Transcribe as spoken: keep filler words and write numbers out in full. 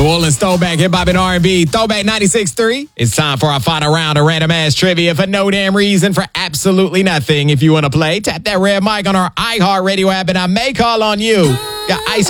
New Orleans Throwback, Hip Hop and R and B, Throwback ninety-six point three. It's time for our final round of random ass trivia for no damn reason, for absolutely nothing. If you want to play, tap that red mic on our iHeartRadio app and I may call on you. Got Ice